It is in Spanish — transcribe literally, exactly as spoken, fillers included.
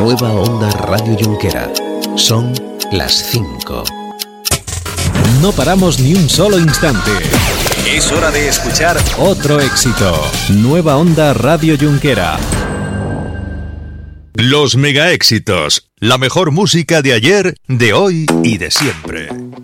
Nueva Onda Radio Junquera. Son las cinco. No paramos ni un solo instante. Es hora de escuchar otro éxito. Nueva Onda Radio Junquera. Los mega éxitos. La mejor música de ayer, de hoy y de siempre.